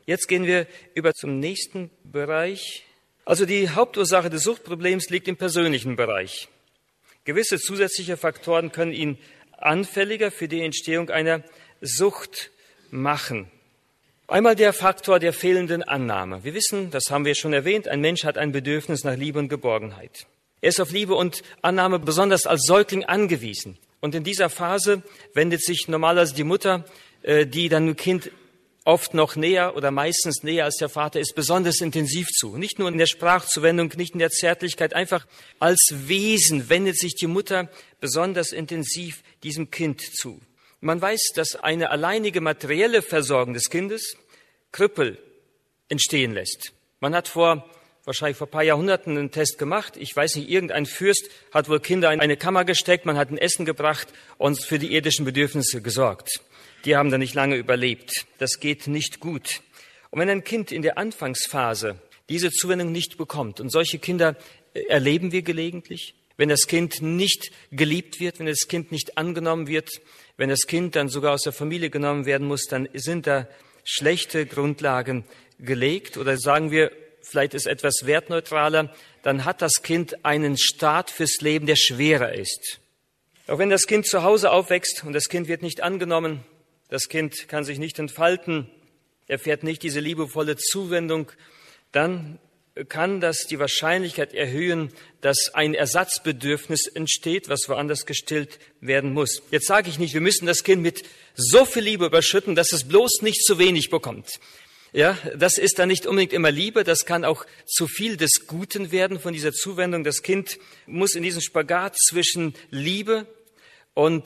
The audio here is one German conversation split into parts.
Jetzt gehen wir über zum nächsten Bereich. Also die Hauptursache des Suchtproblems liegt im persönlichen Bereich. Gewisse zusätzliche Faktoren können ihn anfälliger für die Entstehung einer Sucht machen. Einmal der Faktor der fehlenden Annahme. Wir wissen, das haben wir schon erwähnt, ein Mensch hat ein Bedürfnis nach Liebe und Geborgenheit. Er ist auf Liebe und Annahme besonders als Säugling angewiesen. Und in dieser Phase wendet sich normalerweise die Mutter, die dann dem Kind oft noch näher oder meistens näher als der Vater ist, besonders intensiv zu. Nicht nur in der Sprachzuwendung, nicht in der Zärtlichkeit, einfach als Wesen wendet sich die Mutter besonders intensiv diesem Kind zu. Man weiß, dass eine alleinige materielle Versorgung des Kindes Krüppel entstehen lässt. Man hat wahrscheinlich vor ein paar Jahrhunderten einen Test gemacht. Ich weiß nicht, irgendein Fürst hat wohl Kinder in eine Kammer gesteckt, man hat ein Essen gebracht und für die irdischen Bedürfnisse gesorgt. Die haben dann nicht lange überlebt. Das geht nicht gut. Und wenn ein Kind in der Anfangsphase diese Zuwendung nicht bekommt, und solche Kinder erleben wir gelegentlich, wenn das Kind nicht geliebt wird, wenn das Kind nicht angenommen wird, wenn das Kind dann sogar aus der Familie genommen werden muss, dann sind da schlechte Grundlagen gelegt. Oder sagen wir, vielleicht ist etwas wertneutraler, dann hat das Kind einen Start fürs Leben, der schwerer ist. Auch wenn das Kind zu Hause aufwächst und das Kind wird nicht angenommen, das Kind kann sich nicht entfalten, erfährt nicht diese liebevolle Zuwendung, dann kann das die Wahrscheinlichkeit erhöhen, dass ein Ersatzbedürfnis entsteht, was woanders gestillt werden muss. Jetzt sage ich nicht, wir müssen das Kind mit so viel Liebe überschütten, dass es bloß nicht zu wenig bekommt. Ja, das ist dann nicht unbedingt immer Liebe, das kann auch zu viel des Guten werden von dieser Zuwendung. Das Kind muss in diesem Spagat zwischen Liebe und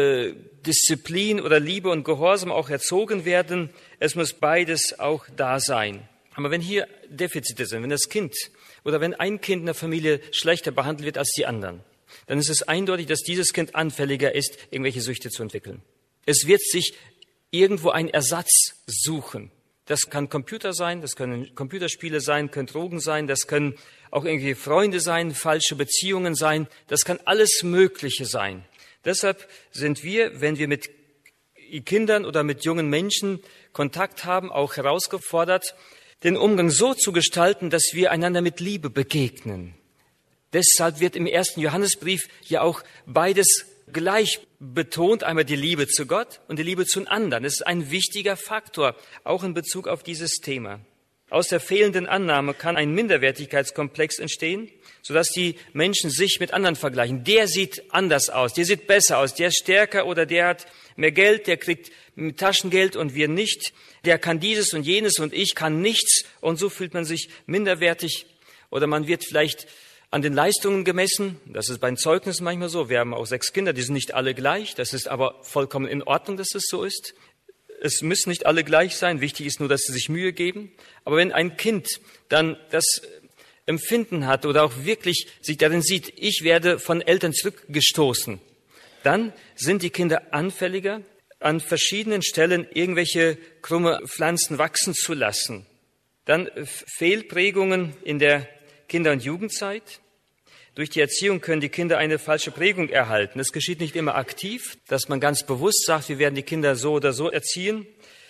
Disziplin oder Liebe und Gehorsam auch erzogen werden. Es muss beides auch da sein. Aber wenn hier Defizite sind, wenn das Kind oder wenn ein Kind in der Familie schlechter behandelt wird als die anderen, dann ist es eindeutig, dass dieses Kind anfälliger ist, irgendwelche Süchte zu entwickeln. Es wird sich irgendwo einen Ersatz suchen. Das kann Computer sein, das können Computerspiele sein, können Drogen sein, das können auch irgendwie Freunde sein, falsche Beziehungen sein, das kann alles Mögliche sein. Deshalb sind wir, wenn wir mit Kindern oder mit jungen Menschen Kontakt haben, auch herausgefordert, den Umgang so zu gestalten, dass wir einander mit Liebe begegnen. Deshalb wird im 1. Johannesbrief ja auch beides gleich betont, einmal die Liebe zu Gott und die Liebe zu den anderen. Das ist ein wichtiger Faktor, auch in Bezug auf dieses Thema. Aus der fehlenden Annahme kann ein Minderwertigkeitskomplex entstehen, sodass die Menschen sich mit anderen vergleichen. Der sieht anders aus, der sieht besser aus, der ist stärker oder der hat mehr Geld, der kriegt Taschengeld und wir nicht. Der kann dieses und jenes und ich kann nichts. Und so fühlt man sich minderwertig. Oder man wird vielleicht an den Leistungen gemessen. Das ist bei den Zeugnissen manchmal so. Wir haben auch 6 Kinder, die sind nicht alle gleich. Das ist aber vollkommen in Ordnung, dass es so ist. Es müssen nicht alle gleich sein. Wichtig ist nur, dass sie sich Mühe geben. Aber wenn ein Kind dann das Empfinden hat oder auch wirklich sich darin sieht, ich werde von Eltern zurückgestoßen, dann sind die Kinder anfälliger, an verschiedenen Stellen irgendwelche krumme Pflanzen wachsen zu lassen. Dann Fehlprägungen in der Kinder- und Jugendzeit. Durch die Erziehung können die Kinder eine falsche Prägung erhalten. Es geschieht nicht immer aktiv, dass man ganz bewusst sagt, wir werden die Kinder so oder so erziehen,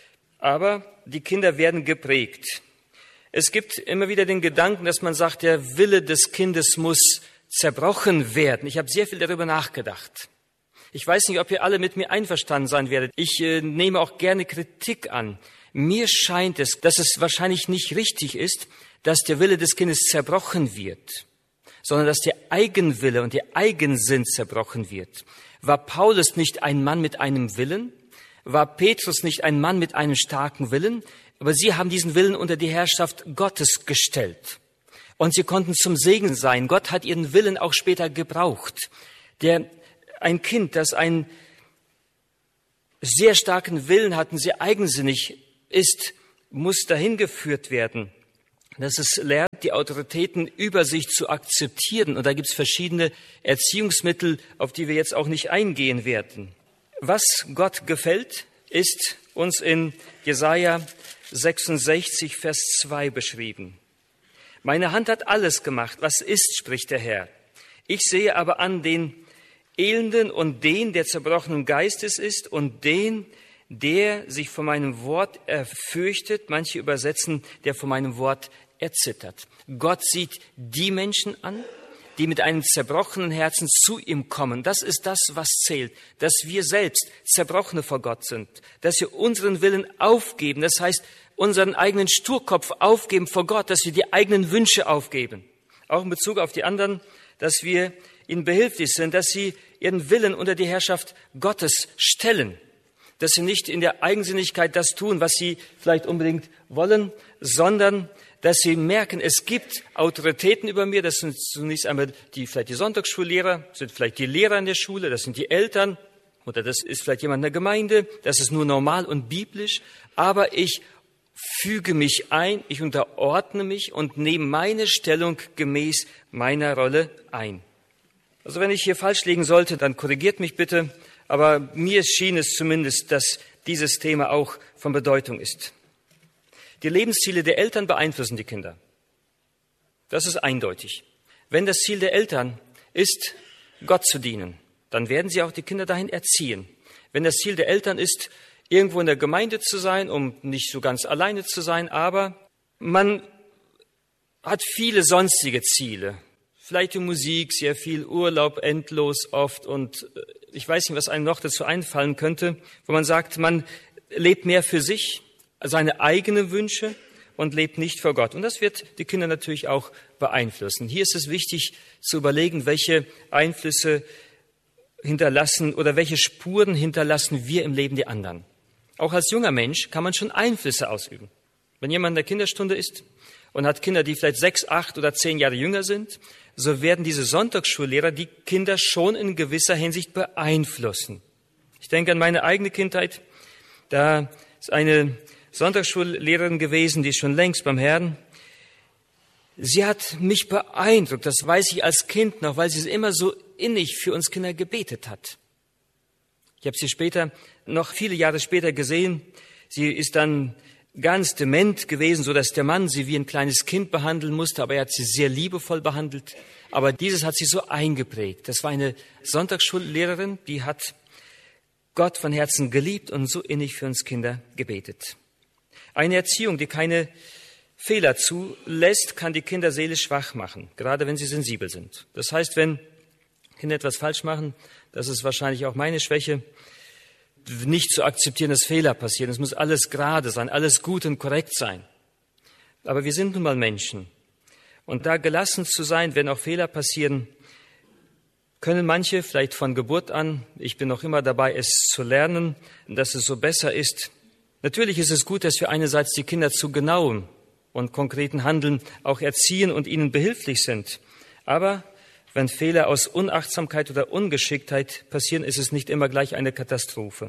aber die Kinder werden geprägt. Es gibt immer wieder den Gedanken, dass man sagt, der Wille des Kindes muss zerbrochen werden. Ich habe sehr viel darüber nachgedacht. Ich weiß nicht, ob ihr alle mit mir einverstanden sein werdet. Ich nehme auch gerne Kritik an. Mir scheint es, dass es wahrscheinlich nicht richtig ist, dass der Wille des Kindes zerbrochen wird, sondern dass der Eigenwille und der Eigensinn zerbrochen wird. War Paulus nicht ein Mann mit einem Willen? War Petrus nicht ein Mann mit einem starken Willen? Aber sie haben diesen Willen unter die Herrschaft Gottes gestellt. Und sie konnten zum Segen sein. Gott hat ihren Willen auch später gebraucht. Ein Kind, das einen sehr starken Willen hat und sehr eigensinnig ist, muss dahin geführt werden, dass es lernt, die Autoritäten über sich zu akzeptieren. Und da gibt es verschiedene Erziehungsmittel, auf die wir jetzt auch nicht eingehen werden. Was Gott gefällt, ist uns in Jesaja 66, Vers 2 beschrieben. Meine Hand hat alles gemacht, was ist, spricht der Herr. Ich sehe aber an den Elenden und den, der zerbrochenen Geistes ist, und den, der sich vor meinem Wort fürchtet. Manche übersetzen, der vor meinem Wort erzittert. Gott sieht die Menschen an, die mit einem zerbrochenen Herzen zu ihm kommen. Das ist das, was zählt, dass wir selbst Zerbrochene vor Gott sind, dass wir unseren Willen aufgeben, das heißt, unseren eigenen Sturkopf aufgeben vor Gott, dass wir die eigenen Wünsche aufgeben. Auch in Bezug auf die anderen, dass wir ihnen behilflich sind, dass sie ihren Willen unter die Herrschaft Gottes stellen, dass sie nicht in der Eigensinnigkeit das tun, was sie vielleicht unbedingt wollen, sondern dass sie merken, es gibt Autoritäten über mir. Das sind zunächst einmal vielleicht die Sonntagsschullehrer, sind vielleicht die Lehrer in der Schule, das sind die Eltern oder das ist vielleicht jemand in der Gemeinde. Das ist nur normal und biblisch. Aber ich füge mich ein, ich unterordne mich und nehme meine Stellung gemäß meiner Rolle ein. Also wenn ich hier falsch liegen sollte, dann korrigiert mich bitte. Aber mir schien es zumindest, dass dieses Thema auch von Bedeutung ist. Die Lebensziele der Eltern beeinflussen die Kinder. Das ist eindeutig. Wenn das Ziel der Eltern ist, Gott zu dienen, dann werden sie auch die Kinder dahin erziehen. Wenn das Ziel der Eltern ist, irgendwo in der Gemeinde zu sein, um nicht so ganz alleine zu sein, aber man hat viele sonstige Ziele. Vielleicht die Musik, sehr viel Urlaub, endlos oft und ich weiß nicht, was einem noch dazu einfallen könnte, wo man sagt, man lebt mehr für sich, seine eigenen Wünsche und lebt nicht vor Gott. Und das wird die Kinder natürlich auch beeinflussen. Hier ist es wichtig zu überlegen, welche Einflüsse hinterlassen oder welche Spuren hinterlassen wir im Leben der anderen. Auch als junger Mensch kann man schon Einflüsse ausüben. Wenn jemand in der Kinderstunde ist und hat Kinder, die vielleicht 6, 8 oder 10 Jahre jünger sind, so werden diese Sonntagsschullehrer die Kinder schon in gewisser Hinsicht beeinflussen. Ich denke an meine eigene Kindheit. Da ist eine Sonntagsschullehrerin gewesen, die ist schon längst beim Herrn. Sie hat mich beeindruckt, das weiß ich als Kind noch, weil sie immer so innig für uns Kinder gebetet hat. Ich habe sie später, noch viele Jahre später gesehen. Sie ist dann ganz dement gewesen, so dass der Mann sie wie ein kleines Kind behandeln musste, aber er hat sie sehr liebevoll behandelt. Aber dieses hat sie so eingeprägt. Das war eine Sonntagsschullehrerin, die hat Gott von Herzen geliebt und so innig für uns Kinder gebetet. Eine Erziehung, die keine Fehler zulässt, kann die Kinder seelisch schwach machen, gerade wenn sie sensibel sind. Das heißt, wenn Kinder etwas falsch machen, das ist wahrscheinlich auch meine Schwäche, nicht zu akzeptieren, dass Fehler passieren. Es muss alles gerade sein, alles gut und korrekt sein. Aber wir sind nun mal Menschen. Und da gelassen zu sein, wenn auch Fehler passieren, können manche vielleicht von Geburt an, ich bin noch immer dabei, es zu lernen, dass es so besser ist. Natürlich ist es gut, dass wir einerseits die Kinder zu genauem und konkreten Handeln auch erziehen und ihnen behilflich sind. Aber wenn Fehler aus Unachtsamkeit oder Ungeschicktheit passieren, ist es nicht immer gleich eine Katastrophe.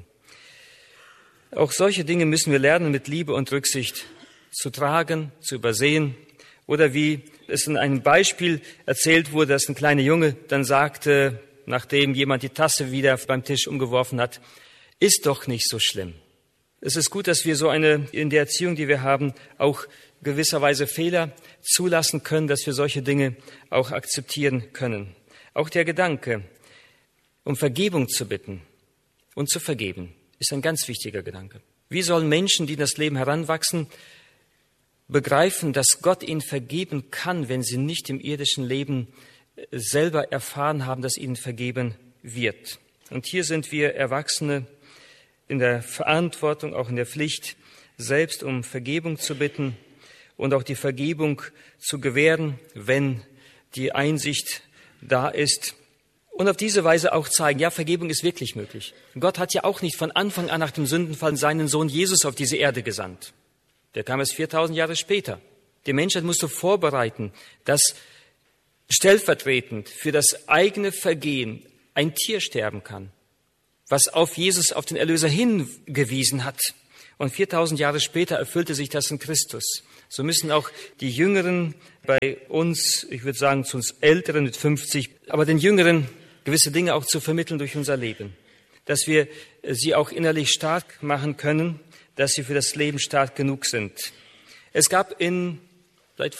Auch solche Dinge müssen wir lernen, mit Liebe und Rücksicht zu tragen, zu übersehen. Oder wie es in einem Beispiel erzählt wurde, dass ein kleiner Junge dann sagte, nachdem jemand die Tasse wieder beim Tisch umgeworfen hat, ist doch nicht so schlimm. Es ist gut, dass wir in der Erziehung, die wir haben, auch gewisserweise Fehler zulassen können, dass wir solche Dinge auch akzeptieren können. Auch der Gedanke, um Vergebung zu bitten und zu vergeben, ist ein ganz wichtiger Gedanke. Wie sollen Menschen, die in das Leben heranwachsen, begreifen, dass Gott ihnen vergeben kann, wenn sie nicht im irdischen Leben selber erfahren haben, dass ihnen vergeben wird? Und hier sind wir Erwachsene in der Verantwortung, auch in der Pflicht, selbst um Vergebung zu bitten und auch die Vergebung zu gewähren, wenn die Einsicht da ist. Und auf diese Weise auch zeigen, ja, Vergebung ist wirklich möglich. Gott hat ja auch nicht von Anfang an nach dem Sündenfall seinen Sohn Jesus auf diese Erde gesandt. Der kam erst 4000 Jahre später. Die Menschheit musste vorbereiten, dass stellvertretend für das eigene Vergehen ein Tier sterben kann, was auf Jesus, auf den Erlöser hingewiesen hat. Und 4000 Jahre später erfüllte sich das in Christus. So müssen auch die Jüngeren bei uns, ich würde sagen zu uns Älteren mit 50, aber den Jüngeren gewisse Dinge auch zu vermitteln durch unser Leben. Dass wir sie auch innerlich stark machen können, dass sie für das Leben stark genug sind. Es gab vielleicht vor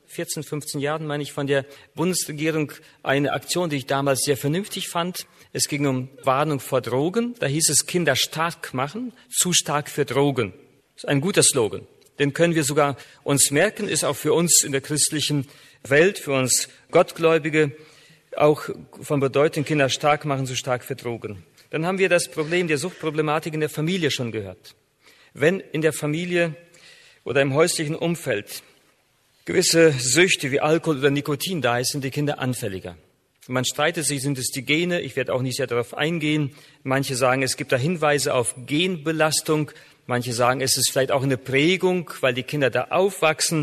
14, 15 Jahren, meine ich, von der Bundesregierung eine Aktion, die ich damals sehr vernünftig fand. Es ging um Warnung vor Drogen. Da hieß es, Kinder stark machen, zu stark für Drogen. Das ist ein guter Slogan. Den können wir sogar uns merken, ist auch für uns in der christlichen Welt, für uns Gottgläubige auch von Bedeutung, Kinder stark machen, zu stark für Drogen. Dann haben wir das Problem der Suchtproblematik in der Familie schon gehört. Wenn in der Familie oder im häuslichen Umfeld gewisse Süchte wie Alkohol oder Nikotin da ist, sind die Kinder anfälliger. Man streitet sich, sind es die Gene? Ich werde auch nicht sehr darauf eingehen. Manche sagen, es gibt da Hinweise auf Genbelastung. Manche sagen, es ist vielleicht auch eine Prägung, weil die Kinder da aufwachsen.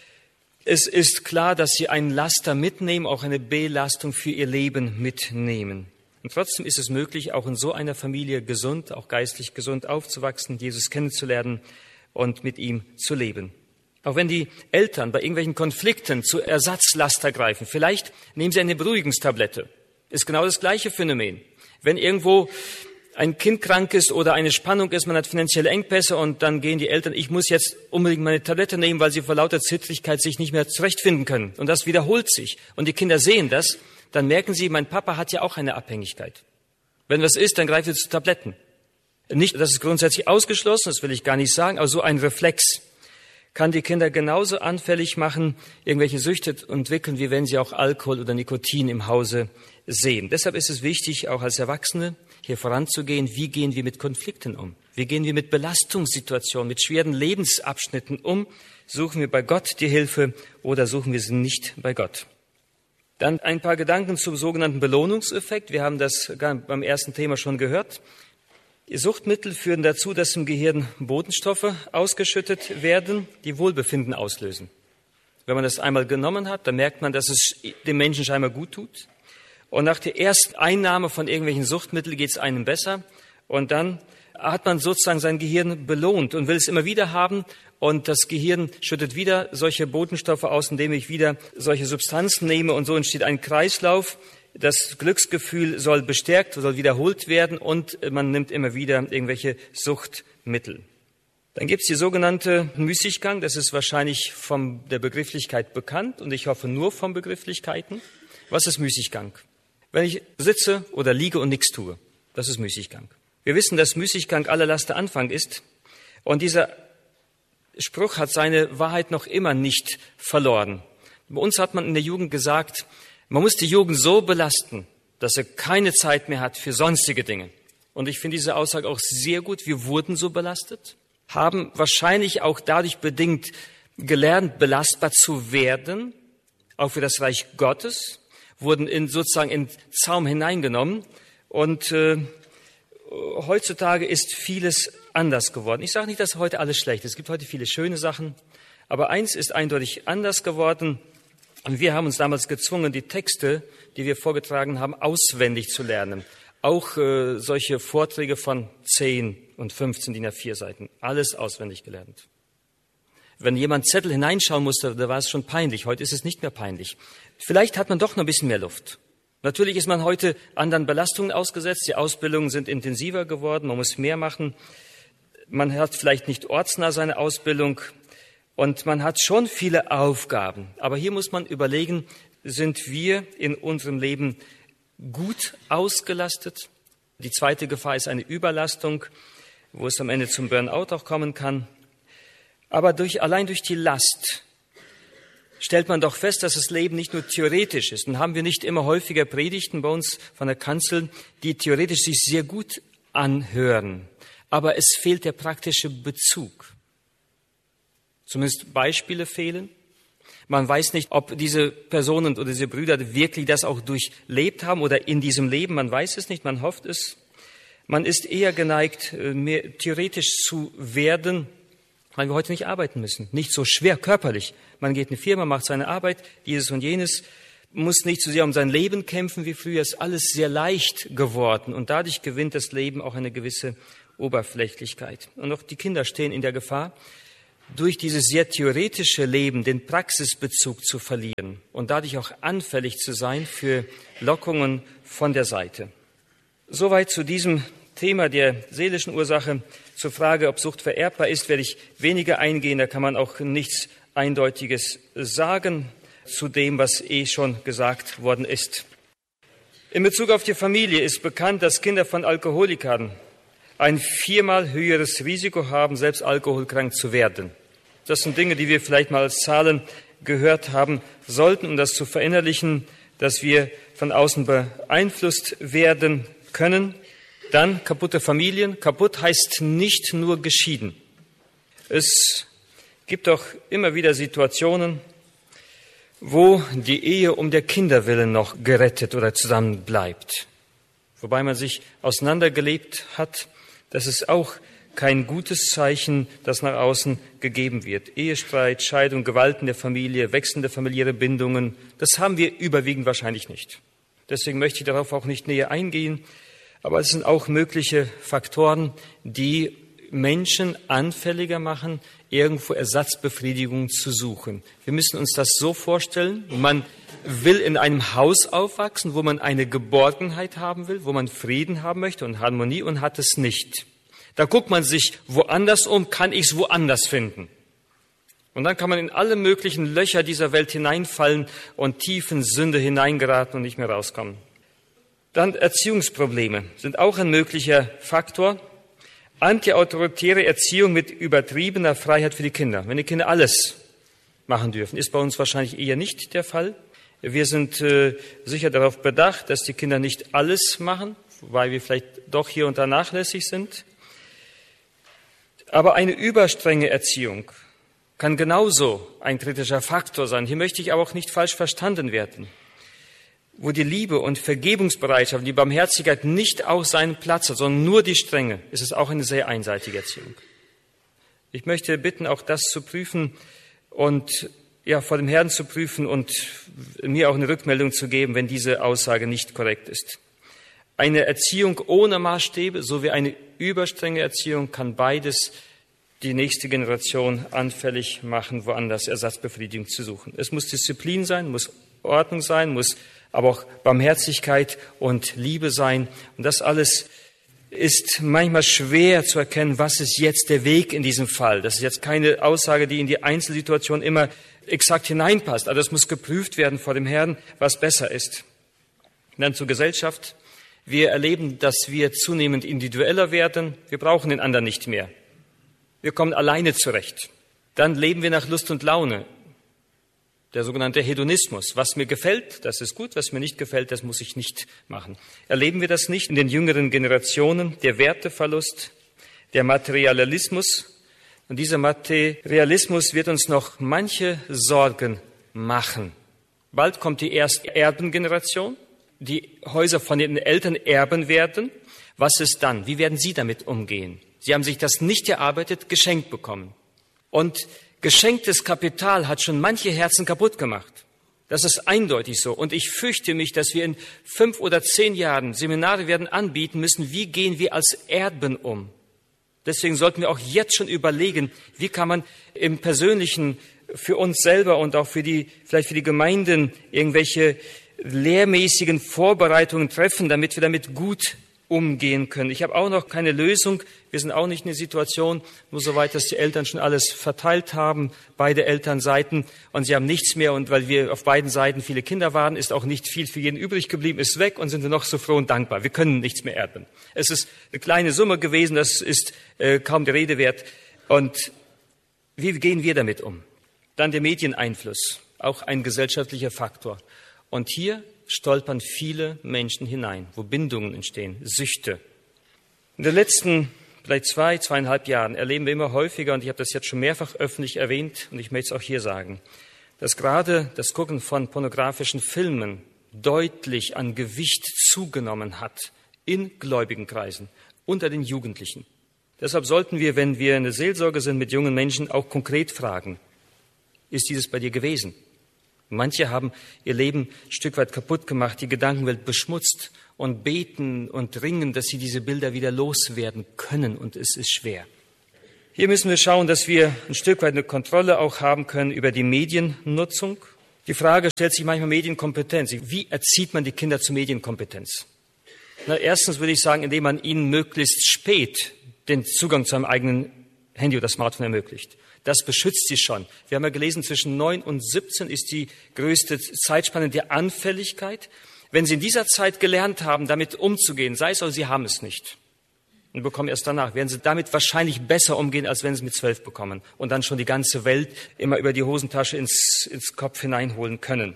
Es ist klar, dass sie einen Laster mitnehmen, auch eine Belastung für ihr Leben mitnehmen. Und trotzdem ist es möglich, auch in so einer Familie gesund, auch geistlich gesund aufzuwachsen, Jesus kennenzulernen und mit ihm zu leben. Auch wenn die Eltern bei irgendwelchen Konflikten zu Ersatzlaster greifen, vielleicht nehmen sie eine Beruhigungstablette. Ist genau das gleiche Phänomen. Wenn irgendwo ein Kind krank ist oder eine Spannung ist, man hat finanzielle Engpässe und dann gehen die Eltern, ich muss jetzt unbedingt meine Tablette nehmen, weil sie vor lauter Zittrigkeit sich nicht mehr zurechtfinden können. Und das wiederholt sich. Und die Kinder sehen das, dann merken sie, mein Papa hat ja auch eine Abhängigkeit. Wenn was ist, dann greift er zu Tabletten. Nicht, das ist grundsätzlich ausgeschlossen, das will ich gar nicht sagen, aber so ein Reflex kann die Kinder genauso anfällig machen, irgendwelche Süchte entwickeln, wie wenn sie auch Alkohol oder Nikotin im Hause sehen. Deshalb ist es wichtig, auch als Erwachsene hier voranzugehen. Wie gehen wir mit Konflikten um? Wie gehen wir mit Belastungssituationen, mit schweren Lebensabschnitten um? Suchen wir bei Gott die Hilfe oder suchen wir sie nicht bei Gott? Dann ein paar Gedanken zum sogenannten Belohnungseffekt. Wir haben das beim ersten Thema schon gehört. Die Suchtmittel führen dazu, dass im Gehirn Botenstoffe ausgeschüttet werden, die Wohlbefinden auslösen. Wenn man das einmal genommen hat, dann merkt man, dass es dem Menschen scheinbar gut tut. Und nach der ersten Einnahme von irgendwelchen Suchtmitteln geht es einem besser. Und dann hat man sozusagen sein Gehirn belohnt und will es immer wieder haben. Und das Gehirn schüttet wieder solche Botenstoffe aus, indem ich wieder solche Substanzen nehme. Und so entsteht ein Kreislauf. Das Glücksgefühl soll bestärkt, soll wiederholt werden und man nimmt immer wieder irgendwelche Suchtmittel. Dann gibt es die sogenannte Müßiggang. Das ist wahrscheinlich von der Begrifflichkeit bekannt und ich hoffe nur von Begrifflichkeiten. Was ist Müßiggang? Wenn ich sitze oder liege und nichts tue, das ist Müßiggang. Wir wissen, dass Müßiggang aller Laster Anfang ist und dieser Spruch hat seine Wahrheit noch immer nicht verloren. Bei uns hat man in der Jugend gesagt, man muss die Jugend so belasten, dass er keine Zeit mehr hat für sonstige Dinge. Und ich finde diese Aussage auch sehr gut. Wir wurden so belastet, haben wahrscheinlich auch dadurch bedingt gelernt, belastbar zu werden, auch für das Reich Gottes, wurden sozusagen in Zaum hineingenommen. Und heutzutage ist vieles anders geworden. Ich sage nicht, dass heute alles schlecht ist. Es gibt heute viele schöne Sachen. Aber eins ist eindeutig anders geworden. Und wir haben uns damals gezwungen, die Texte, die wir vorgetragen haben, auswendig zu lernen. Auch solche Vorträge von 10 und 15 DIN A4 Seiten. Alles auswendig gelernt. Wenn jemand Zettel hineinschauen musste, da war es schon peinlich. Heute ist es nicht mehr peinlich. Vielleicht hat man doch noch ein bisschen mehr Luft. Natürlich ist man heute anderen Belastungen ausgesetzt. Die Ausbildungen sind intensiver geworden. Man muss mehr machen. Man hat vielleicht nicht ortsnah seine Ausbildung. Und man hat schon viele Aufgaben. Aber hier muss man überlegen, sind wir in unserem Leben gut ausgelastet? Die zweite Gefahr ist eine Überlastung, wo es am Ende zum Burnout auch kommen kann. Aber allein durch die Last stellt man doch fest, dass das Leben nicht nur theoretisch ist. Und haben wir nicht immer häufiger Predigten bei uns von der Kanzel, die theoretisch sich sehr gut anhören. Aber es fehlt der praktische Bezug. Zumindest Beispiele fehlen. Man weiß nicht, ob diese Personen oder diese Brüder wirklich das auch durchlebt haben oder in diesem Leben. Man weiß es nicht, man hofft es. Man ist eher geneigt, mehr theoretisch zu werden, weil wir heute nicht arbeiten müssen. Nicht so schwer körperlich. Man geht in eine Firma, macht seine Arbeit, dieses und jenes, muss nicht so sehr um sein Leben kämpfen wie früher. Es ist alles sehr leicht geworden und dadurch gewinnt das Leben auch eine gewisse Oberflächlichkeit. Und auch die Kinder stehen in der Gefahr, durch dieses sehr theoretische Leben den Praxisbezug zu verlieren und dadurch auch anfällig zu sein für Lockungen von der Seite. Soweit zu diesem Thema der seelischen Ursache. Zur Frage, ob Sucht vererbbar ist, werde ich weniger eingehen. Da kann man auch nichts Eindeutiges sagen zu dem, was schon gesagt worden ist. In Bezug auf die Familie ist bekannt, dass Kinder von Alkoholikern ein 4-mal höheres Risiko haben, selbst alkoholkrank zu werden. Das sind Dinge, die wir vielleicht mal als Zahlen gehört haben sollten, um das zu verinnerlichen, dass wir von außen beeinflusst werden können. Dann kaputte Familien. Kaputt heißt nicht nur geschieden. Es gibt auch immer wieder Situationen, wo die Ehe um der Kinder willen noch gerettet oder zusammen bleibt. Wobei man sich auseinandergelebt hat, das ist auch kein gutes Zeichen, das nach außen gegeben wird. Ehestreit, Scheidung, Gewalt in der Familie, wechselnde familiäre Bindungen, das haben wir überwiegend wahrscheinlich nicht. Deswegen möchte ich darauf auch nicht näher eingehen. Aber es sind auch mögliche Faktoren, die Menschen anfälliger machen, irgendwo Ersatzbefriedigung zu suchen. Wir müssen uns das so vorstellen, man will in einem Haus aufwachsen, wo man eine Geborgenheit haben will, wo man Frieden haben möchte und Harmonie und hat es nicht. Da guckt man sich woanders um, kann ich es woanders finden? Und dann kann man in alle möglichen Löcher dieser Welt hineinfallen und tief in Sünde hineingeraten und nicht mehr rauskommen. Dann Erziehungsprobleme sind auch ein möglicher Faktor. Antiautoritäre Erziehung mit übertriebener Freiheit für die Kinder. Wenn die Kinder alles machen dürfen, ist bei uns wahrscheinlich eher nicht der Fall. Wir sind sicher darauf bedacht, dass die Kinder nicht alles machen, wobei wir vielleicht doch hier und da nachlässig sind. Aber eine überstrenge Erziehung kann genauso ein kritischer Faktor sein. Hier möchte ich aber auch nicht falsch verstanden werden. Wo die Liebe und Vergebungsbereitschaft, die Barmherzigkeit nicht auch seinen Platz hat, sondern nur die Strenge, ist es auch eine sehr einseitige Erziehung. Ich möchte bitten, auch das zu prüfen und vor dem Herrn zu prüfen und mir auch eine Rückmeldung zu geben, wenn diese Aussage nicht korrekt ist. Eine Erziehung ohne Maßstäbe sowie eine überstrenge Erziehung kann beides die nächste Generation anfällig machen, woanders Ersatzbefriedigung zu suchen. Es muss Disziplin sein, muss Ordnung sein, muss aber auch Barmherzigkeit und Liebe sein. Und das alles ist manchmal schwer zu erkennen, was ist jetzt der Weg in diesem Fall. Das ist jetzt keine Aussage, die in die Einzelsituation immer exakt hineinpasst. Aber das muss geprüft werden vor dem Herrn, was besser ist. Und dann zur Gesellschaft. Wir erleben, dass wir zunehmend individueller werden. Wir brauchen den anderen nicht mehr. Wir kommen alleine zurecht. Dann leben wir nach Lust und Laune. Der sogenannte Hedonismus. Was mir gefällt, das ist gut. Was mir nicht gefällt, das muss ich nicht machen. Erleben wir das nicht in den jüngeren Generationen? Der Werteverlust, der Materialismus. Und dieser Materialismus wird uns noch manche Sorgen machen. Bald kommt die erste Erbengeneration. Die Häuser von den Eltern erben werden. Was ist dann? Wie werden Sie damit umgehen? Sie haben sich das nicht erarbeitet, geschenkt bekommen. Und geschenktes Kapital hat schon manche Herzen kaputt gemacht. Das ist eindeutig so. Und ich fürchte mich, dass wir in 5 oder 10 Jahren Seminare werden anbieten müssen, wie gehen wir als Erben um. Deswegen sollten wir auch jetzt schon überlegen, wie kann man im Persönlichen für uns selber und auch vielleicht für die Gemeinden irgendwelche lehrmäßigen Vorbereitungen treffen, damit wir damit gut umgehen können. Ich habe auch noch keine Lösung. Wir sind auch nicht in der Situation, nur soweit, dass die Eltern schon alles verteilt haben, beide Elternseiten, und sie haben nichts mehr. Und weil wir auf beiden Seiten viele Kinder waren, ist auch nicht viel für jeden übrig geblieben, ist weg und sind wir noch so froh und dankbar. Wir können nichts mehr erben. Es ist eine kleine Summe gewesen, das ist kaum der Rede wert. Und wie gehen wir damit um? Dann der Medieneinfluss, auch ein gesellschaftlicher Faktor. Und hier stolpern viele Menschen hinein, wo Bindungen entstehen, Süchte. In den letzten vielleicht 2,5 Jahren erleben wir immer häufiger, und ich habe das jetzt schon mehrfach öffentlich erwähnt, und ich möchte es auch hier sagen, dass gerade das Gucken von pornografischen Filmen deutlich an Gewicht zugenommen hat in gläubigen Kreisen, unter den Jugendlichen. Deshalb sollten wir, wenn wir in der Seelsorge sind mit jungen Menschen, auch konkret fragen, ist dieses bei dir gewesen? Manche haben ihr Leben ein Stück weit kaputt gemacht, die Gedankenwelt beschmutzt und beten und ringen, dass sie diese Bilder wieder loswerden können, und es ist schwer. Hier müssen wir schauen, dass wir ein Stück weit eine Kontrolle auch haben können über die Mediennutzung. Die Frage stellt sich manchmal Medienkompetenz. Wie erzieht man die Kinder zur Medienkompetenz? Erstens würde ich sagen, indem man ihnen möglichst spät den Zugang zu einem eigenen Handy oder Smartphone ermöglicht. Das beschützt sie schon. Wir haben ja gelesen, zwischen 9 und 17 ist die größte Zeitspanne der Anfälligkeit. Wenn Sie in dieser Zeit gelernt haben, damit umzugehen, sei es oder Sie haben es nicht, und bekommen erst danach, werden Sie damit wahrscheinlich besser umgehen, als wenn Sie mit 12 bekommen und dann schon die ganze Welt immer über die Hosentasche ins Kopf hineinholen können.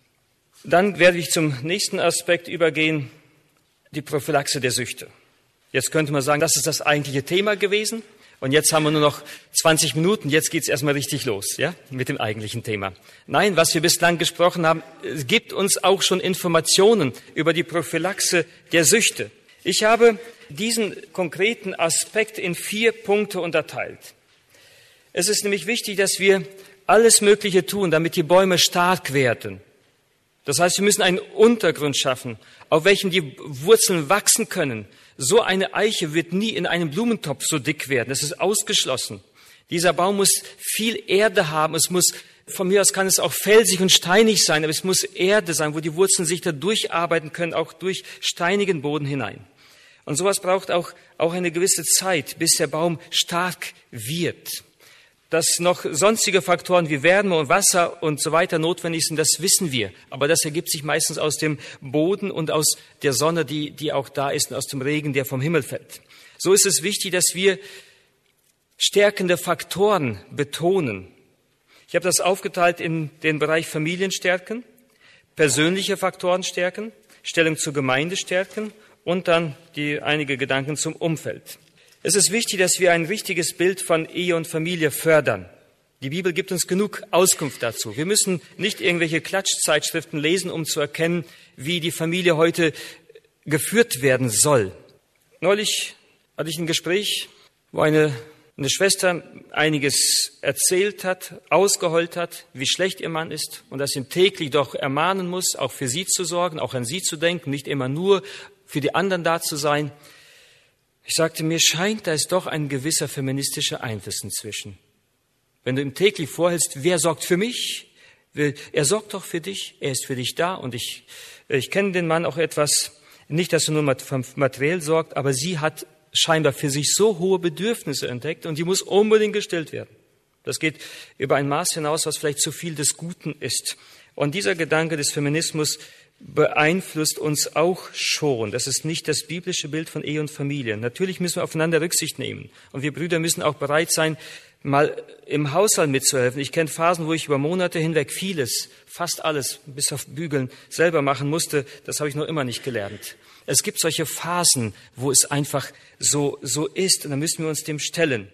Dann werde ich zum nächsten Aspekt übergehen, die Prophylaxe der Süchte. Jetzt könnte man sagen, das ist das eigentliche Thema gewesen. Und jetzt haben wir nur noch 20 Minuten, jetzt geht's erstmal richtig los, ja, mit dem eigentlichen Thema. Nein, was wir bislang gesprochen haben, gibt uns auch schon Informationen über die Prophylaxe der Süchte. Ich habe diesen konkreten Aspekt in 4 Punkte unterteilt. Es ist nämlich wichtig, dass wir alles Mögliche tun, damit die Bäume stark werden. Das heißt, wir müssen einen Untergrund schaffen, auf welchem die Wurzeln wachsen können. So eine Eiche wird nie in einem Blumentopf so dick werden. Das ist ausgeschlossen. Dieser Baum muss viel Erde haben. Es muss, von mir aus kann es auch felsig und steinig sein, aber es muss Erde sein, wo die Wurzeln sich da durcharbeiten können, auch durch steinigen Boden hinein. Und sowas braucht auch eine gewisse Zeit, bis der Baum stark wird. Dass noch sonstige Faktoren wie Wärme und Wasser und so weiter notwendig sind, das wissen wir. Aber das ergibt sich meistens aus dem Boden und aus der Sonne, die auch da ist, und aus dem Regen, der vom Himmel fällt. So ist es wichtig, dass wir stärkende Faktoren betonen. Ich habe das aufgeteilt in den Bereich Familien stärken, persönliche Faktoren stärken, Stellung zur Gemeinde stärken und dann einige Gedanken zum Umfeld. Es ist wichtig, dass wir ein richtiges Bild von Ehe und Familie fördern. Die Bibel gibt uns genug Auskunft dazu. Wir müssen nicht irgendwelche Klatschzeitschriften lesen, um zu erkennen, wie die Familie heute geführt werden soll. Neulich hatte ich ein Gespräch, wo eine Schwester einiges erzählt hat, ausgeheult hat, wie schlecht ihr Mann ist und dass ihn täglich doch ermahnen muss, auch für sie zu sorgen, auch an sie zu denken, nicht immer nur für die anderen da zu sein. Ich sagte, mir scheint, da ist doch ein gewisser feministischer Einfluss inzwischen. Wenn du ihm täglich vorhältst, wer sorgt für mich? Er sorgt doch für dich, er ist für dich da. Und ich kenne den Mann auch etwas, nicht, dass er nur materiell sorgt, aber sie hat scheinbar für sich so hohe Bedürfnisse entdeckt und die muss unbedingt gestillt werden. Das geht über ein Maß hinaus, was vielleicht zu viel des Guten ist. Und dieser Gedanke des Feminismus beeinflusst uns auch schon. Das ist nicht das biblische Bild von Ehe und Familie. Natürlich müssen wir aufeinander Rücksicht nehmen. Und wir Brüder müssen auch bereit sein, mal im Haushalt mitzuhelfen. Ich kenne Phasen, wo ich über Monate hinweg vieles, fast alles, bis auf Bügeln, selber machen musste. Das habe ich noch immer nicht gelernt. Es gibt solche Phasen, wo es einfach so ist. Und dann müssen wir uns dem stellen.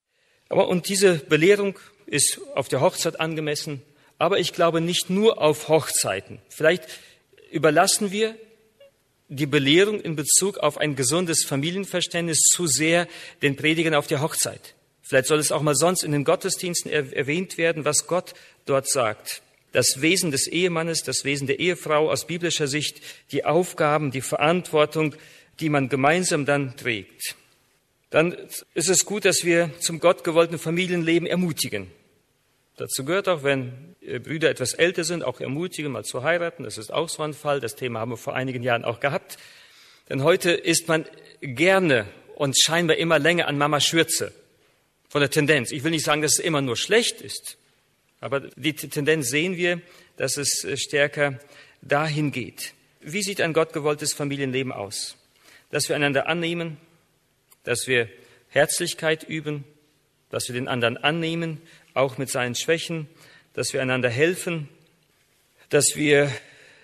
Und diese Belehrung ist auf der Hochzeit angemessen. Aber ich glaube nicht nur auf Hochzeiten. Vielleicht überlassen wir die Belehrung in Bezug auf ein gesundes Familienverständnis zu sehr den Predigern auf der Hochzeit. Vielleicht soll es auch mal sonst in den Gottesdiensten erwähnt werden, was Gott dort sagt. Das Wesen des Ehemannes, das Wesen der Ehefrau aus biblischer Sicht, die Aufgaben, die Verantwortung, die man gemeinsam dann trägt. Dann ist es gut, dass wir zum gottgewollten Familienleben ermutigen. Dazu gehört auch, wenn Brüder etwas älter sind, auch ermutigen, mal zu heiraten. Das ist auch so ein Fall. Das Thema haben wir vor einigen Jahren auch gehabt. Denn heute ist man gerne und scheinbar immer länger an Mamas Schürze. Von der Tendenz. Ich will nicht sagen, dass es immer nur schlecht ist. Aber die Tendenz sehen wir, dass es stärker dahin geht. Wie sieht ein gottgewolltes Familienleben aus? Dass wir einander annehmen, dass wir Herzlichkeit üben, dass wir den anderen annehmen, auch mit seinen Schwächen, dass wir einander helfen, dass wir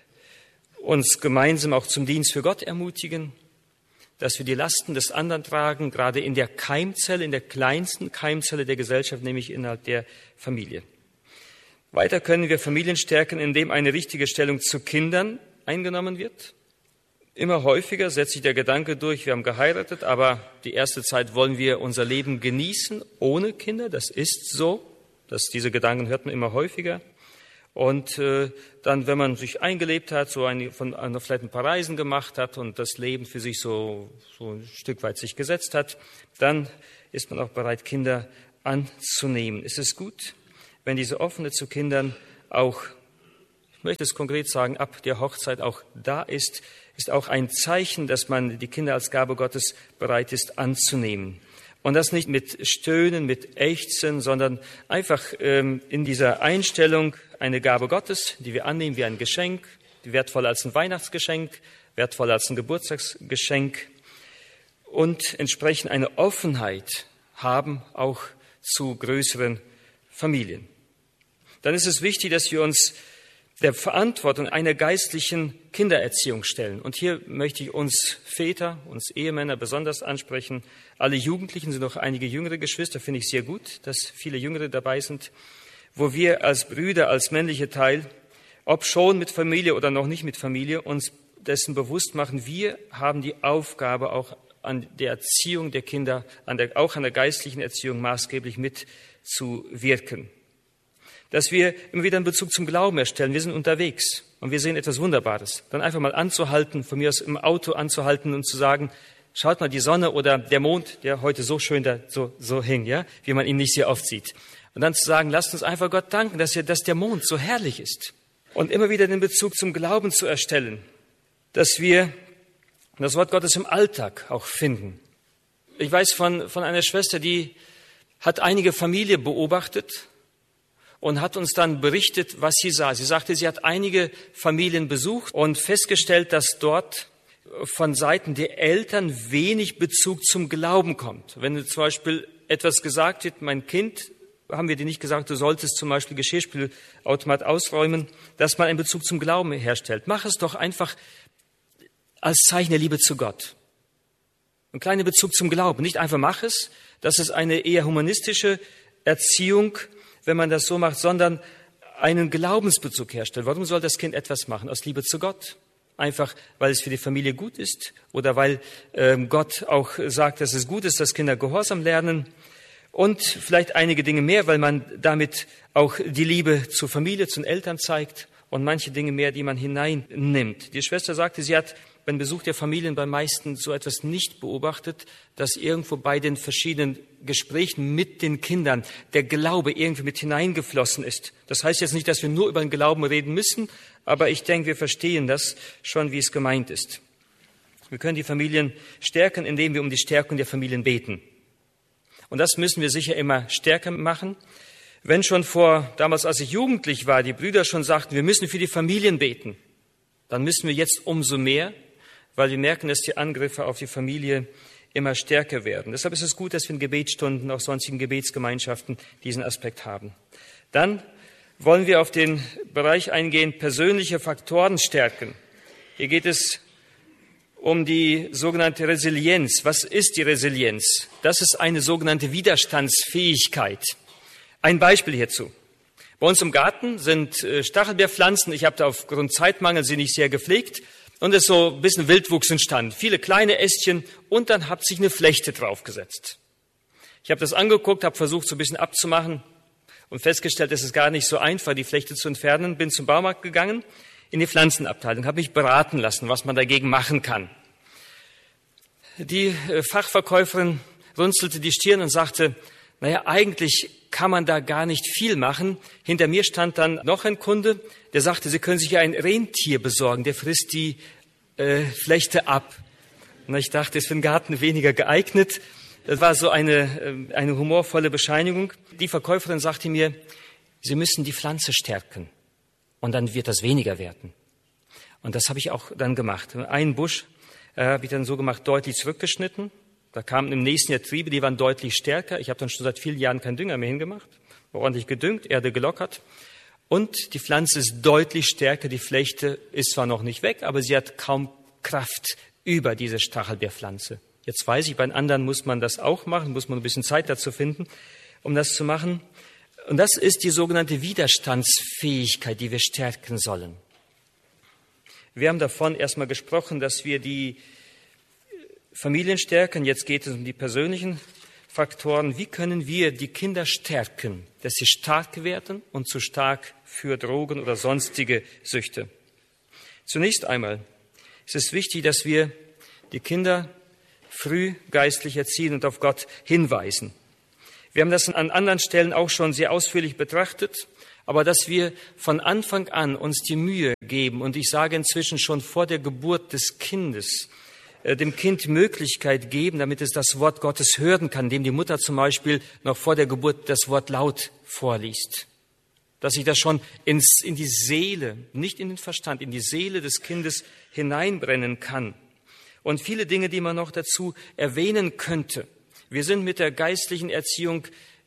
uns gemeinsam auch zum Dienst für Gott ermutigen, dass wir die Lasten des anderen tragen, gerade in der Keimzelle, in der kleinsten Keimzelle der Gesellschaft, nämlich innerhalb der Familie. Weiter können wir Familien stärken, indem eine richtige Stellung zu Kindern eingenommen wird. Immer häufiger setzt sich der Gedanke durch, wir haben geheiratet, aber die erste Zeit wollen wir unser Leben genießen ohne Kinder. Das ist so. Diese Gedanken hört man immer häufiger. Und dann, wenn man sich eingelebt hat, vielleicht ein paar Reisen gemacht hat und das Leben für sich so ein Stück weit sich gesetzt hat, dann ist man auch bereit, Kinder anzunehmen. Es ist gut, wenn diese Offene zu Kindern auch, ich möchte es konkret sagen, ab der Hochzeit auch da ist auch ein Zeichen, dass man die Kinder als Gabe Gottes bereit ist anzunehmen. Und das nicht mit Stöhnen, mit Ächzen, sondern einfach in dieser Einstellung eine Gabe Gottes, die wir annehmen wie ein Geschenk, wertvoller als ein Weihnachtsgeschenk, wertvoller als ein Geburtstagsgeschenk und entsprechend eine Offenheit haben auch zu größeren Familien. Dann ist es wichtig, dass wir uns der Verantwortung einer geistlichen Kindererziehung stellen. Und hier möchte ich uns Väter, uns Ehemänner besonders ansprechen. Alle Jugendlichen, sind noch einige jüngere Geschwister, finde ich sehr gut, dass viele Jüngere dabei sind, wo wir als Brüder, als männlicher Teil, ob schon mit Familie oder noch nicht mit Familie, uns dessen bewusst machen, wir haben die Aufgabe, auch an der Erziehung der Kinder, auch an der geistlichen Erziehung maßgeblich mitzuwirken. Dass wir immer wieder einen Bezug zum Glauben erstellen. Wir sind unterwegs und wir sehen etwas Wunderbares. Dann einfach mal anzuhalten, von mir aus im Auto anzuhalten und zu sagen, schaut mal die Sonne oder der Mond, der heute so schön da so hing, ja, wie man ihn nicht sehr oft sieht. Und dann zu sagen, lasst uns einfach Gott danken, dass der Mond so herrlich ist. Und immer wieder den Bezug zum Glauben zu erstellen. Dass wir das Wort Gottes im Alltag auch finden. Ich weiß von einer Schwester, die hat einige Familien beobachtet und hat uns dann berichtet, was sie sah. Sie sagte, sie hat einige Familien besucht und festgestellt, dass dort von Seiten der Eltern wenig Bezug zum Glauben kommt. Wenn zum Beispiel etwas gesagt wird, mein Kind, haben wir dir nicht gesagt, du solltest zum Beispiel Geschirrspülautomat ausräumen, dass man einen Bezug zum Glauben herstellt. Mach es doch einfach als Zeichen der Liebe zu Gott. Ein kleiner Bezug zum Glauben. Nicht einfach mach es, das ist eine eher humanistische Erziehung, wenn man das so macht, sondern einen Glaubensbezug herstellt. Warum soll das Kind etwas machen? Aus Liebe zu Gott? Einfach, weil es für die Familie gut ist oder weil Gott auch sagt, dass es gut ist, dass Kinder Gehorsam lernen und vielleicht einige Dinge mehr, weil man damit auch die Liebe zur Familie, zu den Eltern zeigt und manche Dinge mehr, die man hineinnimmt. Die Schwester sagte, sie hat beim Besuch der Familien bei meisten so etwas nicht beobachtet, dass irgendwo bei den verschiedenen Gesprächen mit den Kindern der Glaube irgendwie mit hineingeflossen ist. Das heißt jetzt nicht, dass wir nur über den Glauben reden müssen, aber ich denke, wir verstehen das schon, wie es gemeint ist. Wir können die Familien stärken, indem wir um die Stärkung der Familien beten. Und das müssen wir sicher immer stärker machen. Wenn schon damals, als ich jugendlich war, die Brüder schon sagten, wir müssen für die Familien beten, dann müssen wir jetzt umso mehr, weil wir merken, dass die Angriffe auf die Familie immer stärker werden. Deshalb ist es gut, dass wir in Gebetsstunden, auch sonstigen Gebetsgemeinschaften diesen Aspekt haben. Dann wollen wir auf den Bereich eingehen, persönliche Faktoren stärken. Hier geht es um die sogenannte Resilienz. Was ist die Resilienz? Das ist eine sogenannte Widerstandsfähigkeit. Ein Beispiel hierzu. Bei uns im Garten sind Stachelbeerpflanzen. Ich habe da aufgrund Zeitmangel sie nicht sehr gepflegt. Und es ist so ein bisschen Wildwuchs entstanden. Viele kleine Ästchen und dann hat sich eine Flechte draufgesetzt. Ich habe das angeguckt, habe versucht, so ein bisschen abzumachen und festgestellt, es ist gar nicht so einfach, die Flechte zu entfernen. Bin zum Baumarkt gegangen, in die Pflanzenabteilung, habe mich beraten lassen, was man dagegen machen kann. Die Fachverkäuferin runzelte die Stirn und sagte, naja, eigentlich kann man da gar nicht viel machen. Hinter mir stand dann noch ein Kunde, der sagte, Sie können sich ja ein Rentier besorgen, der frisst die Flechte ab. Und ich dachte, ist für den Garten weniger geeignet. Das war so eine humorvolle Bescheinigung. Die Verkäuferin sagte mir, Sie müssen die Pflanze stärken und dann wird das weniger werden. Und das habe ich auch dann gemacht. Einen Busch habe ich dann so gemacht, deutlich zurückgeschnitten. Da kamen im nächsten Jahr Triebe, die waren deutlich stärker. Ich habe dann schon seit vielen Jahren keinen Dünger mehr hingemacht. War ordentlich gedüngt, Erde gelockert. Und die Pflanze ist deutlich stärker. Die Flechte ist zwar noch nicht weg, aber sie hat kaum Kraft über diese Stachelbeerpflanze. Jetzt weiß ich, bei den anderen muss man das auch machen, muss man ein bisschen Zeit dazu finden, um das zu machen. Und das ist die sogenannte Widerstandsfähigkeit, die wir stärken sollen. Wir haben davon erstmal gesprochen, dass wir die Familien stärken. Jetzt geht es um die persönlichen Faktoren. Wie können wir die Kinder stärken, dass sie stark werden und zu stark für Drogen oder sonstige Süchte? Zunächst einmal ist es wichtig, dass wir die Kinder früh geistlich erziehen und auf Gott hinweisen. Wir haben das an anderen Stellen auch schon sehr ausführlich betrachtet, aber dass wir von Anfang an uns die Mühe geben, und ich sage inzwischen schon vor der Geburt des Kindes, dem Kind Möglichkeit geben, damit es das Wort Gottes hören kann, indem die Mutter zum Beispiel noch vor der Geburt das Wort laut vorliest. Dass sich das schon in die Seele, nicht in den Verstand, in die Seele des Kindes hineinbrennen kann. Und viele Dinge, die man noch dazu erwähnen könnte. Wir sind mit der geistlichen Erziehung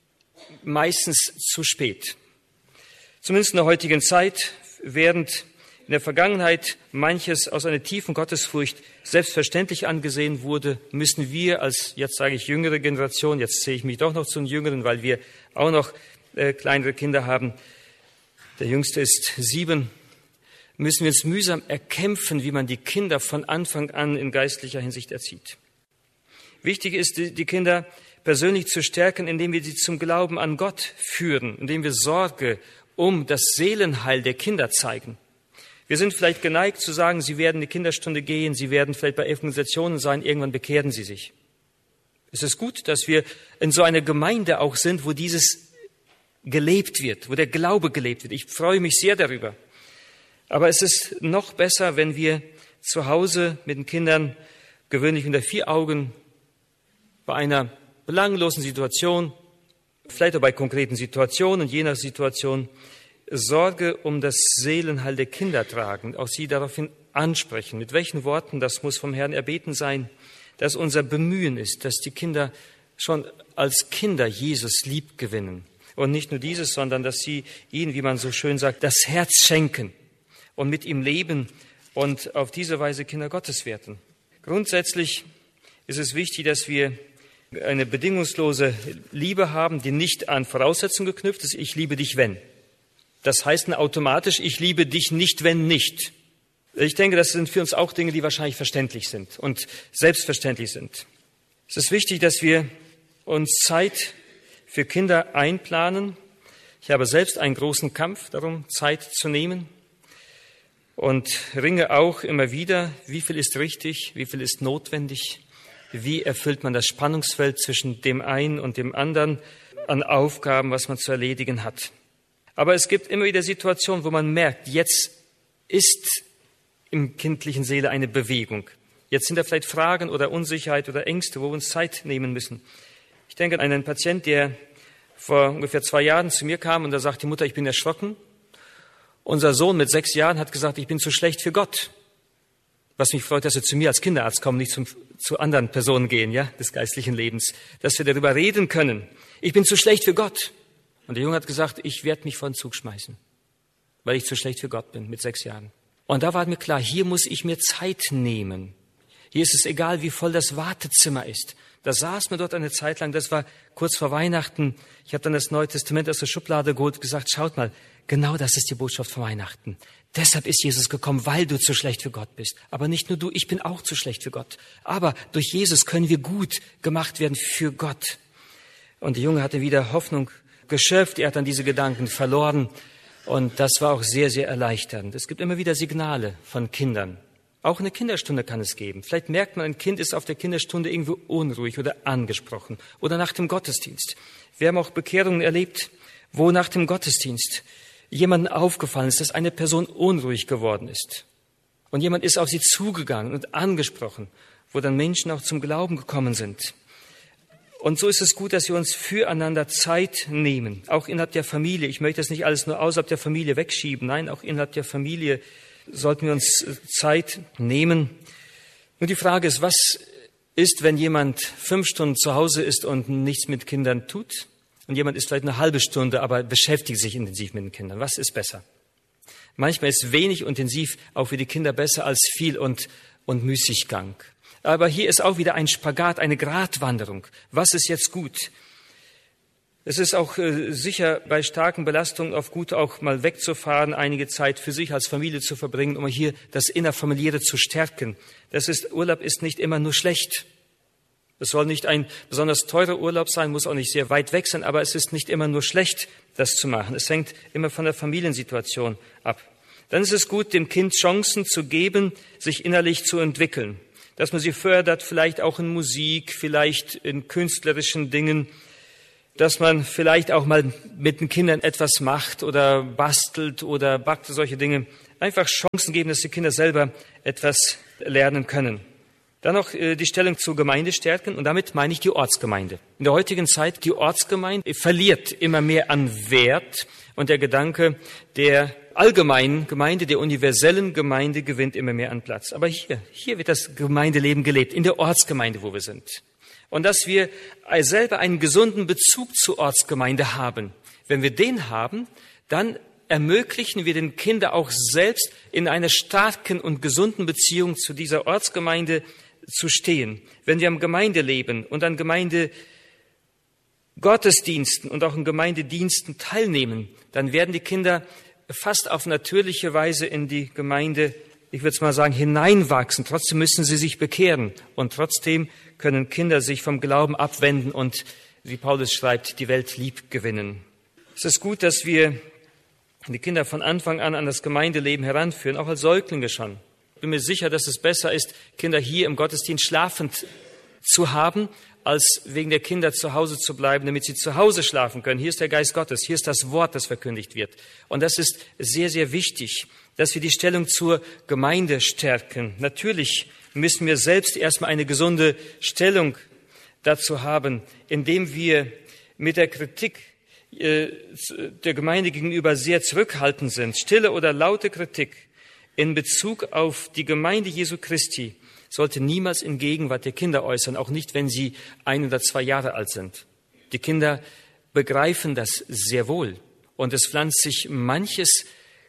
meistens zu spät. Zumindest in der heutigen Zeit, während in der Vergangenheit manches aus einer tiefen Gottesfurcht selbstverständlich angesehen wurde, müssen wir als, jetzt sage ich jüngere Generation, jetzt sehe ich mich doch noch zu den Jüngeren, weil wir auch noch kleinere Kinder haben, der Jüngste ist 7, müssen wir uns mühsam erkämpfen, wie man die Kinder von Anfang an in geistlicher Hinsicht erzieht. Wichtig ist, die Kinder persönlich zu stärken, indem wir sie zum Glauben an Gott führen, indem wir Sorge um das Seelenheil der Kinder zeigen. Wir sind vielleicht geneigt zu sagen, sie werden in die Kinderstunde gehen, sie werden vielleicht bei Evangelisationen sein, irgendwann bekehren sie sich. Es ist gut, dass wir in so einer Gemeinde auch sind, wo dieses gelebt wird, wo der Glaube gelebt wird. Ich freue mich sehr darüber. Aber es ist noch besser, wenn wir zu Hause mit den Kindern gewöhnlich unter 4 Augen bei einer belanglosen Situation, vielleicht auch bei konkreten Situationen und je nach Situation, Sorge um das Seelenheil der Kinder tragen, auch sie daraufhin ansprechen. Mit welchen Worten, das muss vom Herrn erbeten sein, dass unser Bemühen ist, dass die Kinder schon als Kinder Jesus lieb gewinnen. Und nicht nur dieses, sondern dass sie ihn, wie man so schön sagt, das Herz schenken und mit ihm leben und auf diese Weise Kinder Gottes werden. Grundsätzlich ist es wichtig, dass wir eine bedingungslose Liebe haben, die nicht an Voraussetzungen geknüpft ist. Ich liebe dich, wenn. Das heißt dann automatisch, ich liebe dich nicht, wenn nicht. Ich denke, das sind für uns auch Dinge, die wahrscheinlich verständlich sind und selbstverständlich sind. Es ist wichtig, dass wir uns Zeit für Kinder einplanen. Ich habe selbst einen großen Kampf darum, Zeit zu nehmen und ringe auch immer wieder, wie viel ist richtig, wie viel ist notwendig, wie erfüllt man das Spannungsfeld zwischen dem einen und dem anderen an Aufgaben, was man zu erledigen hat. Aber es gibt immer wieder Situationen, wo man merkt, jetzt ist im kindlichen Seele eine Bewegung. Jetzt sind da vielleicht Fragen oder Unsicherheit oder Ängste, wo wir uns Zeit nehmen müssen. Ich denke an einen Patient, der vor ungefähr 2 Jahren zu mir kam und da sagt die Mutter, ich bin erschrocken. Unser Sohn mit 6 Jahren hat gesagt, ich bin zu schlecht für Gott. Was mich freut, dass wir zu mir als Kinderarzt kommen, nicht zu anderen Personen gehen, ja, des geistlichen Lebens, dass wir darüber reden können. Ich bin zu schlecht für Gott. Und der Junge hat gesagt, ich werde mich vor den Zug schmeißen, weil ich zu schlecht für Gott bin mit 6 Jahren. Und da war mir klar, hier muss ich mir Zeit nehmen. Hier ist es egal, wie voll das Wartezimmer ist. Da saß man dort eine Zeit lang, das war kurz vor Weihnachten. Ich habe dann das Neue Testament aus der Schublade geholt und gesagt, schaut mal, genau das ist die Botschaft von Weihnachten. Deshalb ist Jesus gekommen, weil du zu schlecht für Gott bist. Aber nicht nur du, ich bin auch zu schlecht für Gott. Aber durch Jesus können wir gut gemacht werden für Gott. Und der Junge hatte wieder Hoffnung geschöpft, er hat dann diese Gedanken verloren. Und das war auch sehr, sehr erleichternd. Es gibt immer wieder Signale von Kindern. Auch in der Kinderstunde kann es geben. Vielleicht merkt man, ein Kind ist auf der Kinderstunde irgendwo unruhig oder angesprochen oder nach dem Gottesdienst. Wir haben auch Bekehrungen erlebt, wo nach dem Gottesdienst jemandem aufgefallen ist, dass eine Person unruhig geworden ist. Und jemand ist auf sie zugegangen und angesprochen, wo dann Menschen auch zum Glauben gekommen sind. Und so ist es gut, dass wir uns füreinander Zeit nehmen, auch innerhalb der Familie. Ich möchte das nicht alles nur außerhalb der Familie wegschieben. Nein, auch innerhalb der Familie sollten wir uns Zeit nehmen. Nur die Frage ist, was ist, wenn jemand 5 Stunden zu Hause ist und nichts mit Kindern tut? Und jemand ist vielleicht eine halbe Stunde, aber beschäftigt sich intensiv mit den Kindern. Was ist besser? Manchmal ist wenig intensiv auch für die Kinder besser als viel und Müßiggang. Aber hier ist auch wieder ein Spagat, eine Gratwanderung. Was ist jetzt gut? Es ist auch sicher bei starken Belastungen oft gut, auch mal wegzufahren, einige Zeit für sich als Familie zu verbringen, um hier das Innerfamiliäre zu stärken. Urlaub ist nicht immer nur schlecht. Es soll nicht ein besonders teurer Urlaub sein, muss auch nicht sehr weit weg sein, aber es ist nicht immer nur schlecht, das zu machen. Es hängt immer von der Familiensituation ab. Dann ist es gut, dem Kind Chancen zu geben, sich innerlich zu entwickeln. Dass man sie fördert, vielleicht auch in Musik, vielleicht in künstlerischen Dingen, dass man vielleicht auch mal mit den Kindern etwas macht oder bastelt oder backt, solche Dinge. Einfach Chancen geben, dass die Kinder selber etwas lernen können. Dann noch die Stellung zur Gemeinde stärken und damit meine ich die Ortsgemeinde. In der heutigen Zeit, die Ortsgemeinde verliert immer mehr an Wert und der Gedanke der allgemeinen Gemeinde, der universellen Gemeinde gewinnt immer mehr an Platz. Aber hier wird das Gemeindeleben gelebt, in der Ortsgemeinde, wo wir sind. Und dass wir selber einen gesunden Bezug zur Ortsgemeinde haben. Wenn wir den haben, dann ermöglichen wir den Kindern auch selbst in einer starken und gesunden Beziehung zu dieser Ortsgemeinde zu stehen. Wenn wir am Gemeindeleben und an Gemeindegottesdiensten und auch in Gemeindediensten teilnehmen, dann werden die Kinder fast auf natürliche Weise in die Gemeinde, ich würde es mal sagen, hineinwachsen. Trotzdem müssen sie sich bekehren und trotzdem können Kinder sich vom Glauben abwenden und, wie Paulus schreibt, die Welt lieb gewinnen. Es ist gut, dass wir die Kinder von Anfang an das Gemeindeleben heranführen, auch als Säuglinge schon. Ich bin mir sicher, dass es besser ist, Kinder hier im Gottesdienst schlafend zu haben, als wegen der Kinder zu Hause zu bleiben, damit sie zu Hause schlafen können. Hier ist der Geist Gottes, hier ist das Wort, das verkündigt wird. Und das ist sehr, sehr wichtig, dass wir die Stellung zur Gemeinde stärken. Natürlich müssen wir selbst erstmal eine gesunde Stellung dazu haben, indem wir mit der Kritik der Gemeinde gegenüber sehr zurückhaltend sind. Stille oder laute Kritik in Bezug auf die Gemeinde Jesu Christi sollte niemals in Gegenwart der Kinder äußern, auch nicht, wenn sie 1 oder 2 Jahre alt sind. Die Kinder begreifen das sehr wohl und es pflanzt sich manches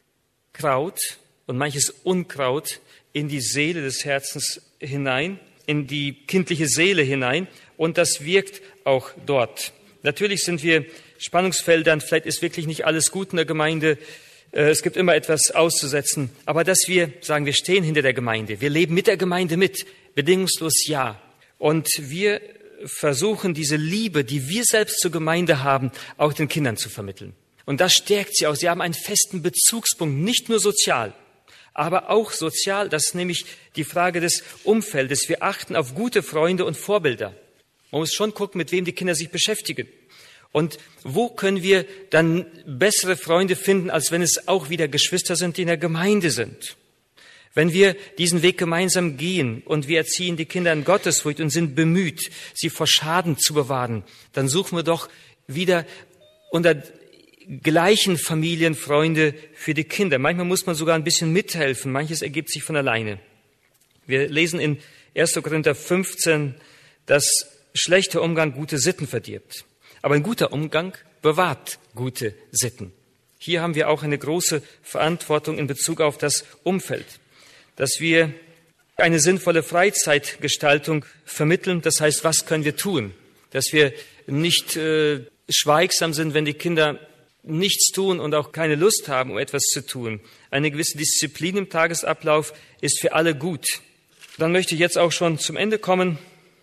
Kraut und manches Unkraut in die Seele des Herzens hinein, in die kindliche Seele hinein und das wirkt auch dort. Natürlich sind wir Spannungsfeldern, vielleicht ist wirklich nicht alles gut in der Gemeinde, es gibt immer etwas auszusetzen, aber dass wir sagen, wir stehen hinter der Gemeinde, wir leben mit der Gemeinde mit, bedingungslos ja. Und wir versuchen, diese Liebe, die wir selbst zur Gemeinde haben, auch den Kindern zu vermitteln. Und das stärkt sie auch. Sie haben einen festen Bezugspunkt, nicht nur sozial, aber auch sozial. Das ist nämlich die Frage des Umfeldes. Wir achten auf gute Freunde und Vorbilder. Man muss schon gucken, mit wem die Kinder sich beschäftigen. Und wo können wir dann bessere Freunde finden, als wenn es auch wieder Geschwister sind, die in der Gemeinde sind? Wenn wir diesen Weg gemeinsam gehen und wir erziehen die Kinder in Gottesfurcht und sind bemüht, sie vor Schaden zu bewahren, dann suchen wir doch wieder unter gleichen Familienfreunde für die Kinder. Manchmal muss man sogar ein bisschen mithelfen, manches ergibt sich von alleine. Wir lesen in 1. Korinther 15, dass schlechter Umgang gute Sitten verdirbt. Aber ein guter Umgang bewahrt gute Sitten. Hier haben wir auch eine große Verantwortung in Bezug auf das Umfeld, dass wir eine sinnvolle Freizeitgestaltung vermitteln. Das heißt, was können wir tun? Dass wir nicht schweigsam sind, wenn die Kinder nichts tun und auch keine Lust haben, um etwas zu tun. Eine gewisse Disziplin im Tagesablauf ist für alle gut. Dann möchte ich jetzt auch schon zum Ende kommen.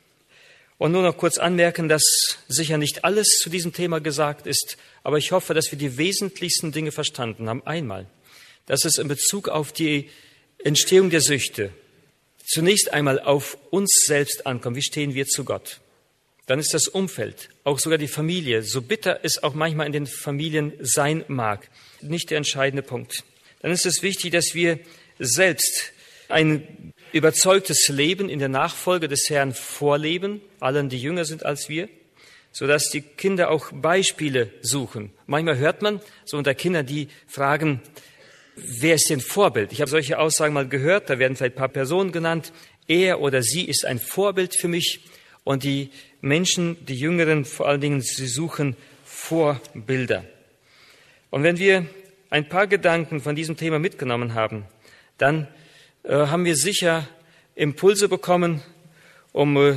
Und nur noch kurz anmerken, dass sicher nicht alles zu diesem Thema gesagt ist, aber ich hoffe, dass wir die wesentlichsten Dinge verstanden haben. Einmal, dass es in Bezug auf die Entstehung der Süchte zunächst einmal auf uns selbst ankommt. Wie stehen wir zu Gott? Dann ist das Umfeld, auch sogar die Familie, so bitter es auch manchmal in den Familien sein mag, nicht der entscheidende Punkt. Dann ist es wichtig, dass wir selbst ein überzeugtes Leben in der Nachfolge des Herrn vorleben, allen, die jünger sind als wir, sodass die Kinder auch Beispiele suchen. Manchmal hört man so unter Kindern, die fragen, wer ist denn Vorbild? Ich habe solche Aussagen mal gehört, da werden vielleicht ein paar Personen genannt. Er oder sie ist ein Vorbild für mich. Und die Menschen, die Jüngeren vor allen Dingen, sie suchen Vorbilder. Und wenn wir ein paar Gedanken von diesem Thema mitgenommen haben, dann haben wir sicher Impulse bekommen, um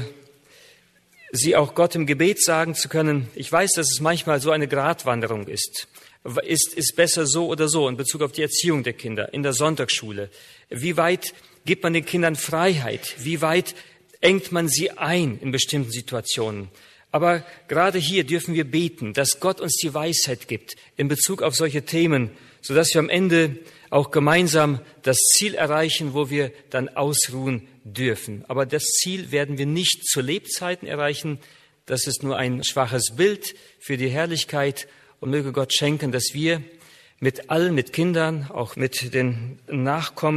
sie auch Gott im Gebet sagen zu können. Ich weiß, dass es manchmal so eine Gratwanderung ist. Ist besser so oder so in Bezug auf die Erziehung der Kinder in der Sonntagsschule. Wie weit gibt man den Kindern Freiheit? Wie weit engt man sie ein in bestimmten Situationen? Aber gerade hier dürfen wir beten, dass Gott uns die Weisheit gibt in Bezug auf solche Themen, sodass wir am Ende auch gemeinsam das Ziel erreichen, wo wir dann ausruhen dürfen. Aber das Ziel werden wir nicht zu Lebzeiten erreichen. Das ist nur ein schwaches Bild für die Herrlichkeit. Und möge Gott schenken, dass wir mit allen, mit Kindern, auch mit den Nachkommen,